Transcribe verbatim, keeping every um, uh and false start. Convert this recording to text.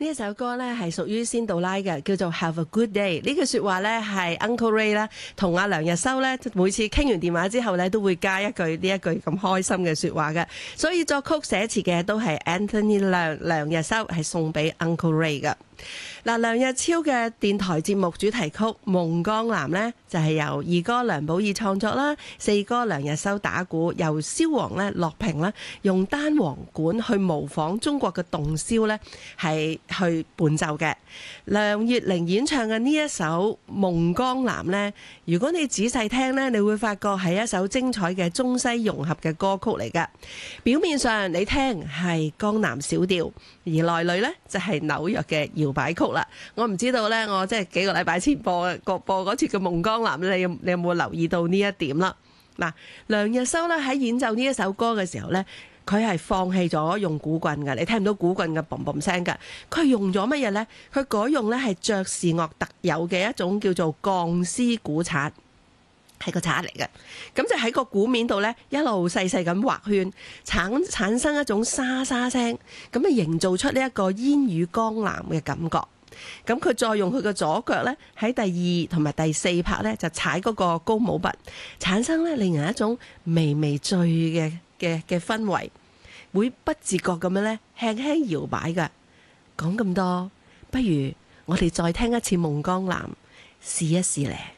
呢一首歌咧係屬於仙杜拉嘅，叫做 Have a Good Day。呢句説話咧係 Uncle Ray 啦，同阿梁日修咧每次傾完電話之後咧都會加一句呢一句咁開心嘅説話嘅。所以作曲寫詞嘅都係 Anthony 梁梁日修，係送俾 Uncle Ray 嘅。嗱，梁日超嘅電台節目主題曲《夢江南》呢，就係、是、由二哥梁寶義創作啦，四哥梁日修打鼓，由蕭王咧樂平咧用單簧管去模仿中國嘅洞簫咧，係去伴奏嘅。梁月玲演唱嘅呢一首《夢江南》呢，如果你仔細聽呢，你會發覺係一首精彩嘅中西融合嘅歌曲嚟㗎。表面上你聽係江南小調，而內裏呢就係紐約嘅搖擺曲啦。我唔知道呢，我即係幾個禮拜前播播播嗰次嘅《夢江南》，你有你有冇留意到呢一點啦？嗱，梁日修咧喺演奏呢一首歌嘅時候呢，佢係放棄咗用鼓棍嘅，你聽唔到鼓棍嘅嘣嘣聲㗎。佢用咗乜嘢呢？佢改用呢係爵士樂特有嘅一種叫做鋼絲鼓刷，係個刷嚟嘅。咁就喺個鼓面度呢，一路細細咁畫圈，產產生一種沙沙聲，咁啊營造出呢一個煙雨江南嘅感覺。咁佢再用佢嘅左腳呢，喺第二同埋第四拍呢，就踩嗰個高舞拔，產生呢令人一種微微醉嘅嘅嘅氛圍，會不自覺咁樣呢輕輕搖擺㗎。講咁多，不如我哋再聽一次《夢江南》，試一試咧。